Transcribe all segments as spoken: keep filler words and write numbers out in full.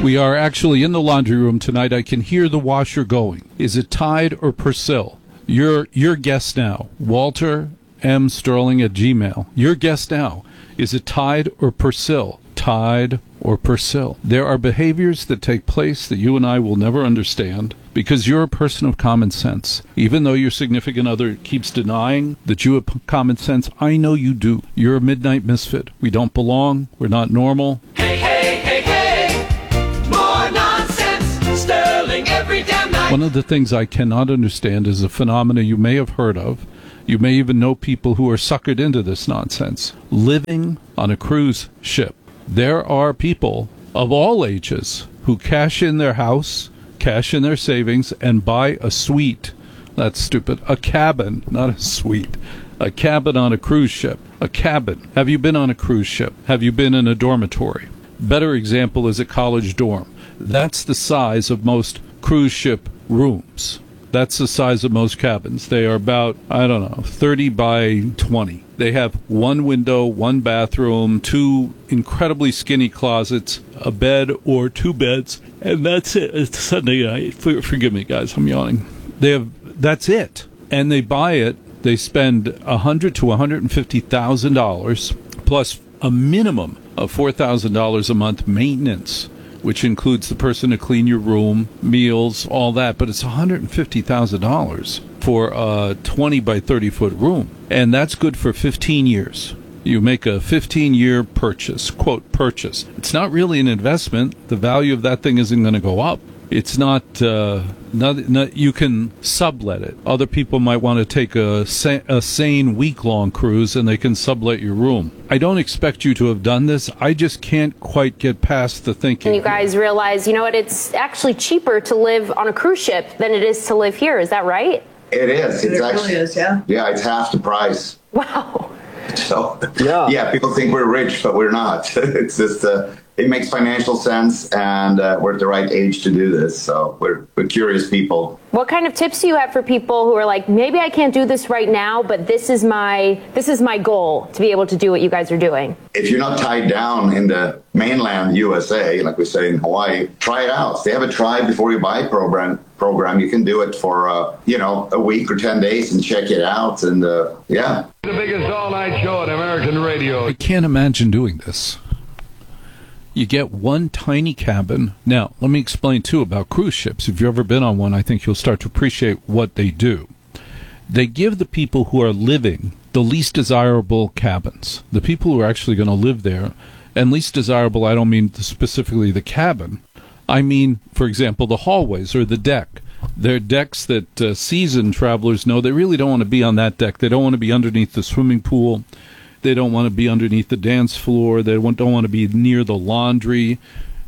We are actually in the laundry room tonight. I can hear the washer going. Is it Tide or Persil? Your your guess now. Walter M. Sterling at Gmail. Your guess now. Is it Tide or Persil? Tide or Persil? There are behaviors that take place that you and I will never understand because you're a person of common sense. Even though your significant other keeps denying that you have common sense, I know you do. You're a midnight misfit. We don't belong. We're not normal. Hey, hey, hey, hey. More nonsense. Sterling every damn night. One of the things I cannot understand is a phenomena you may have heard of. You may even know people who are suckered into this nonsense. Living on a cruise ship. There are people of all ages who cash in their house, cash in their savings, and buy a suite. That's stupid. A cabin, not a suite. A cabin on a cruise ship. A cabin. Have you been on a cruise ship? Have you been in a dormitory? Better example is a college dorm. That's the size of most cruise ship rooms. That's the size of most cabins. They are about, I don't know, thirty by twenty. They have one window, one bathroom, two incredibly skinny closets, a bed or two beds, and that's it. It's Sunday night. For, forgive me, guys, I'm yawning. They have, that's it. And they buy it. They spend one hundred thousand to one hundred fifty thousand dollars plus a minimum of four thousand dollars a month maintenance, which includes the person to clean your room, meals, all that. But it's one hundred fifty thousand dollars for a twenty by thirty foot room. And that's good for fifteen years. You make a fifteen-year purchase, quote, purchase. It's not really an investment. The value of that thing isn't going to go up. It's not, uh, not, not, you can sublet it. Other people might want to take a, sa- a sane week-long cruise and they can sublet your room. I don't expect you to have done this. I just can't quite get past the thinking. And you guys realize, you know what, it's actually cheaper to live on a cruise ship than it is to live here. Is that right? It is. It's it actually, really is, yeah. Yeah, it's half the price. Wow. So, yeah, yeah, people think we're rich, but we're not. It's just, uh, it makes financial sense, and uh, we're at the right age to do this. So we're, we're curious people. What kind of tips do you have for people who are like, maybe I can't do this right now, but this is my this is my goal to be able to do what you guys are doing? If you're not tied down in the mainland U S A, like we say in Hawaii, try it out. They have a try before you buy program. Program you can do it for uh, you know a week or ten days and check it out, and uh, yeah. The biggest all-night show on American radio. I can't imagine doing this. You get one tiny cabin. Now, let me explain, too, about cruise ships. If you've ever been on one, I think you'll start to appreciate what they do. They give the people who are living the least desirable cabins. The people who are actually going to live there, and least desirable, I don't mean specifically the cabin. I mean, for example, the hallways or the deck. They're decks that uh, seasoned travelers know they really don't want to be on that deck. They don't want to be underneath the swimming pool. They don't want to be underneath the dance floor. They don't want to be near the laundry.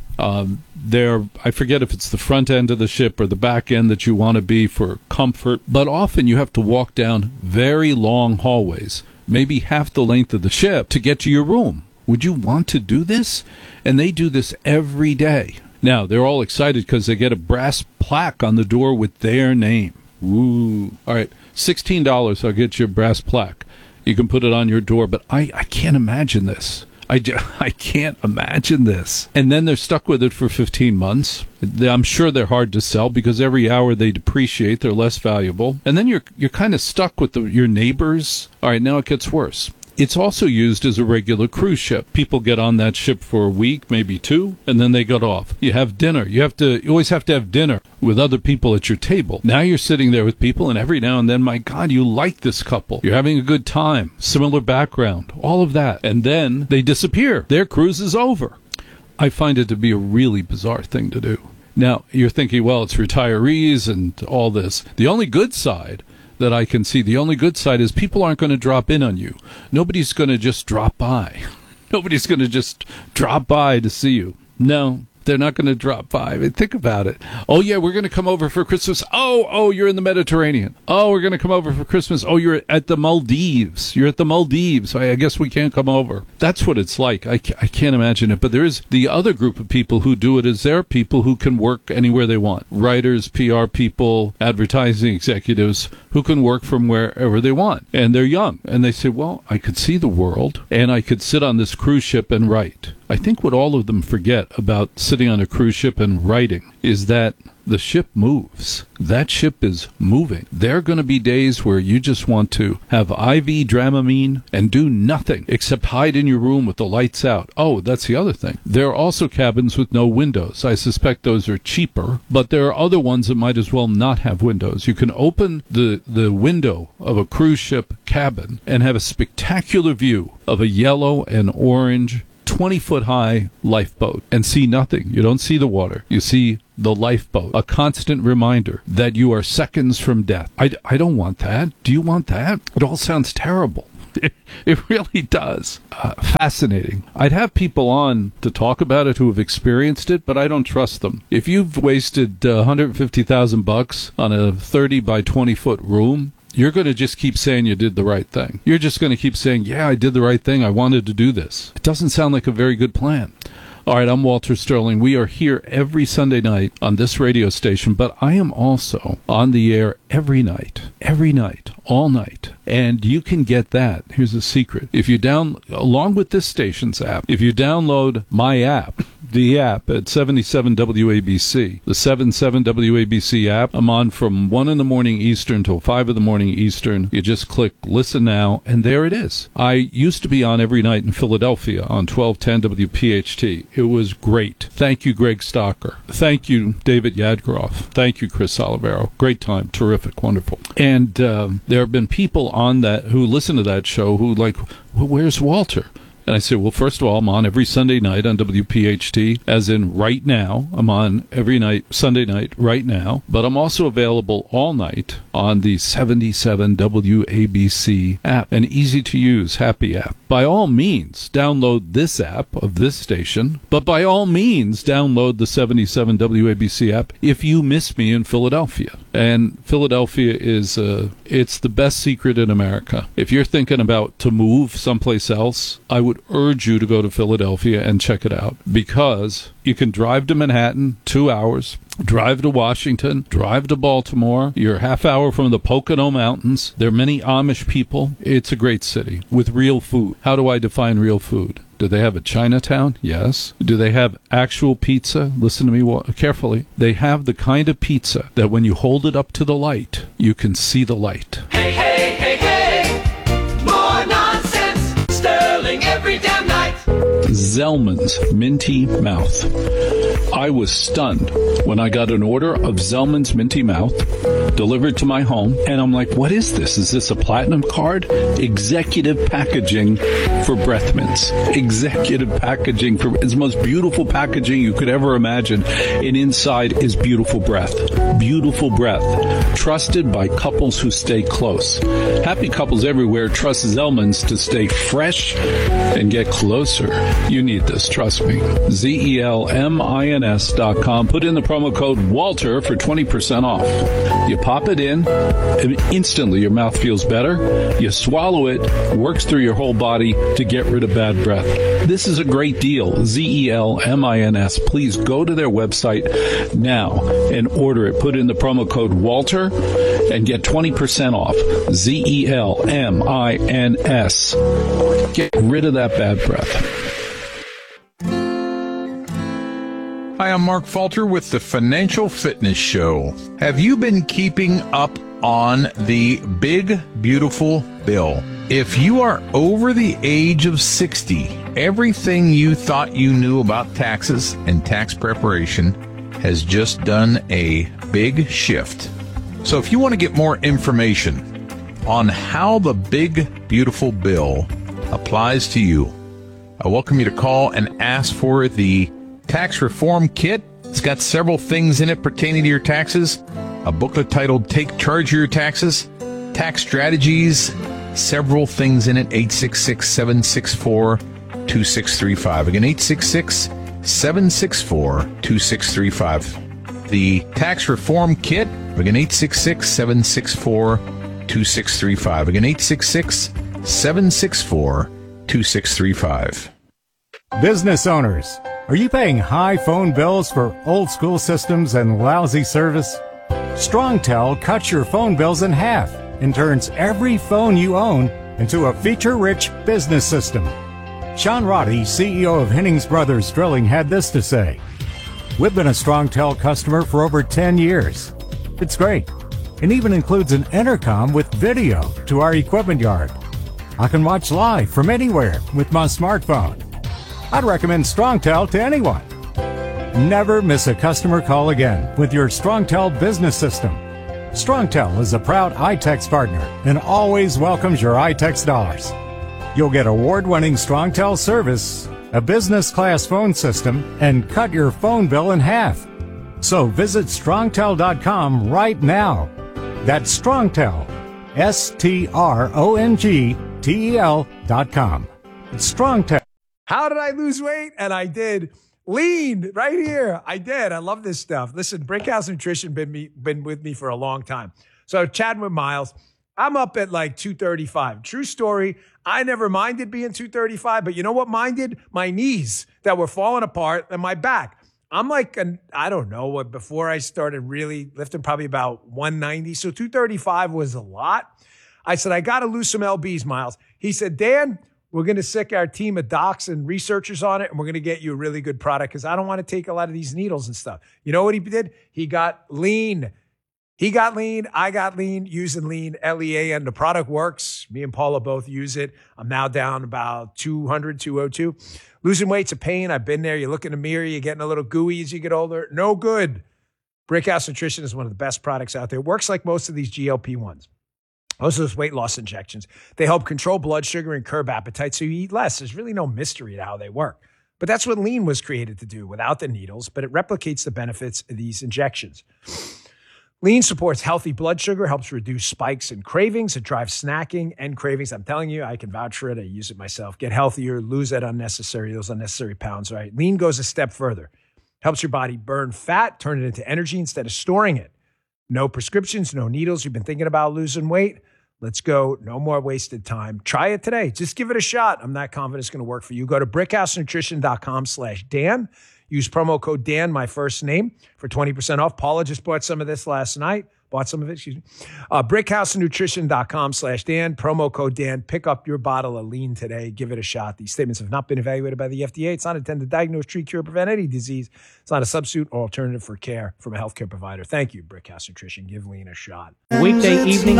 Um, they're, I forget if it's the front end of the ship or the back end that you want to be for comfort. But often you have to walk down very long hallways, maybe half the length of the ship, to get to your room. Would you want to do this? And they do this every day. Now, they're all excited because they get a brass plaque on the door with their name. Ooh. All right, sixteen dollars, I'll get you a brass plaque. You can put it on your door, but I, I can't imagine this. I, I can't imagine this. And then they're stuck with it for fifteen months. I'm sure they're hard to sell because every hour they depreciate, they're less valuable. And then you're you're kind of stuck with the, your neighbors. All right, now it gets worse. It's also used as a regular cruise ship. People get on that ship for a week, maybe two, and then they get off. You have dinner. You have to. You always have to have dinner with other people at your table. Now you're sitting there with people, and every now and then, my God, you like this couple. You're having a good time. Similar background. All of that. And then they disappear. Their cruise is over. I find it to be a really bizarre thing to do. Now, you're thinking, well, it's retirees and all this. The only good side that I can see, the only good side is people aren't going to drop in on you. Nobody's going to just drop by. Nobody's going to just drop by to see you. No, they're not going to drop by. I mean, think about it. Oh, yeah, we're going to come over for Christmas. Oh, oh, you're in the Mediterranean. Oh, we're going to come over for Christmas. Oh, you're at the Maldives. You're at the Maldives. I, I guess we can't come over. That's what it's like. I, I can't imagine it. But there is the other group of people who do it is there are people who can work anywhere they want. Writers, P R people, advertising executives who can work from wherever they want. And they're young. And they say, well, I could see the world and I could sit on this cruise ship and write. I think what all of them forget about sitting on a cruise ship and writing is that the ship moves. That ship is moving. There are going to be days where you just want to have I V Dramamine and do nothing except hide in your room with the lights out. Oh, that's the other thing. There are also cabins with no windows. I suspect those are cheaper, but there are other ones that might as well not have windows. You can open the, the window of a cruise ship cabin and have a spectacular view of a yellow and orange twenty-foot high lifeboat and see nothing. You don't see the water. You see the lifeboat, a constant reminder that you are seconds from death. I, I don't want that. Do you want that? It all sounds terrible. It, it really does. Uh, fascinating. I'd have people on to talk about it who have experienced it, but I don't trust them. If you've wasted uh, one hundred fifty thousand bucks on a thirty by twenty foot room, you're going to just keep saying you did the right thing. You're just going to keep saying, yeah, I did the right thing. I wanted to do this. It doesn't sound like a very good plan. All right, I'm Walter Sterling. We are here every Sunday night on this radio station, but I am also on the air every night, every night, all night. And you can get that. Here's a secret. If you down, along with this station's app, if you download my app, the app at seventy-seven W A B C, the seventy-seven W A B C app, I'm on from one in the morning Eastern till five in the morning Eastern. You just click listen now, and there it is. I used to be on every night in Philadelphia on twelve ten W P H T. It was great. Thank you, Greg Stocker. Thank you, David Yadgroff. Thank you, Chris Olivero. Great time. Terrific. Wonderful. And um, there have been people on that who listen to that show who like, well, where's Walter? And I say, well, first of all, I'm on every Sunday night on W P H T, as in right now. I'm on every night, Sunday night, right now. But I'm also available all night on the seventy-seven W A B C app, an easy-to-use, happy app. By all means, download this app of this station. But by all means, download the seventy-seven W A B C app if you miss me in Philadelphia. And Philadelphia is, uh, it's the best secret in America. If you're thinking about to move someplace else, I would urge you to go to Philadelphia and check it out, because you can drive to Manhattan, two hours, drive to Washington, drive to Baltimore. You're a half hour from the Pocono Mountains. There are many Amish people. It's a great city with real food. How do I define real food? Do they have a Chinatown? Yes. Do they have actual pizza? Listen to me carefully. They have the kind of pizza that when you hold it up to the light, you can see the light. Hey, hey, hey, hey, more nonsense, Sterling every damn night. Zellman's Minty Mouth. I was stunned when I got an order of Zellman's Minty Mouth delivered to my home, and I'm like, what is this? Is this a platinum card? Executive packaging for breath mints. Executive packaging for, it's the most beautiful packaging you could ever imagine, and inside is beautiful breath. Beautiful breath. Trusted by couples who stay close. Happy couples everywhere trust Zellman's to stay fresh and get closer. You need this, trust me. Z E L M I N S dot com. Put in the promo code Walter for twenty percent off. You pop it in, and instantly your mouth feels better. You swallow it, works through your whole body to get rid of bad breath. This is a great deal. Z E L M I N S. Please go to their website now and order it. Put in the promo code Walter and get twenty percent off. Z E L M I N S. Get rid of that bad breath. Hi, I'm Mark Falter with the Financial Fitness Show. Have you been keeping up on the big, beautiful bill? If you are over the age of sixty, everything you thought you knew about taxes and tax preparation has just done a big shift. So if you want to get more information on how the big, beautiful bill applies to you, I welcome you to call and ask for the Tax Reform Kit. It's got several things in it pertaining to your taxes. A booklet titled Take Charge of Your Taxes, Tax Strategies, several things in it. eight six six, seven six four, two six three five. Again, eight six six, seven six four, two six three five. The Tax Reform Kit. Again, eight six six, seven six four, two six three five. Again, eight six six, seven six four, two six three five. Business owners, are you paying high phone bills for old school systems and lousy service? StrongTel cuts your phone bills in half and turns every phone you own into a feature-rich business system. Sean Roddy, C E O of Hennings Brothers Drilling, had this to say. We've been a StrongTel customer for over ten years. It's great. It even includes an intercom with video to our equipment yard. I can watch live from anywhere with my smartphone. I'd recommend StrongTel to anyone. Never miss a customer call again with your StrongTel business system. StrongTel is a proud iTex partner and always welcomes your iTex dollars. You'll get award-winning StrongTel service, a business-class phone system, and cut your phone bill in half. So visit strongtel dot com right now. That's StrongTel, S T R O N G T E L dot com. It's StrongTel. How did I lose weight? And I did. Lean right here. I did. I love this stuff. Listen, Brickhouse Nutrition been me been with me for a long time. So chatting with Miles, I'm up at like two thirty-five. True story. I never minded being two thirty-five, but you know what minded? My knees that were falling apart and my back. I'm like, an, I don't know what, before I started really lifting, probably about one ninety. So two thirty-five was a lot. I said, I got to lose some L Bs, Miles. He said, Dan, we're going to sick our team of docs and researchers on it, and we're going to get you a really good product because I don't want to take a lot of these needles and stuff. You know what he did? He got lean. He got lean. I got lean using lean, L E A N. The product works. Me and Paula both use it. I'm now down about two hundred, two oh two. Losing weight's a pain. I've been there. You look in the mirror, you're getting a little gooey as you get older. No good. Brickhouse Nutrition is one of the best products out there. It works like most of these G L P ones. Most of those weight loss injections. They help control blood sugar and curb appetite so you eat less. There's really no mystery to how they work. But that's what lean was created to do without the needles, but it replicates the benefits of these injections. Lean supports healthy blood sugar, helps reduce spikes and cravings. It drives snacking and cravings. I'm telling you, I can vouch for it. I use it myself. Get healthier, lose that unnecessary, those unnecessary pounds, right? Lean goes a step further. Helps your body burn fat, turn it into energy instead of storing it. No prescriptions, no needles. You've been thinking about losing weight? Let's go. No more wasted time. Try it today. Just give it a shot. I'm not confident it's going to work for you. Go to brickhousenutrition.com slash Dan. Use promo code Dan, my first name, for twenty percent off. Paula just bought some of this last night. Bought some of it, excuse me. Uh, brickhousenutrition.com slash Dan. Promo code Dan. Pick up your bottle of lean today. Give it a shot. These statements have not been evaluated by the F D A. It's not intended to diagnose, treat, cure, prevent any disease. It's not a substitute or alternative for care from a healthcare provider. Thank you, Brickhouse Nutrition. Give lean a shot. Weekday evening.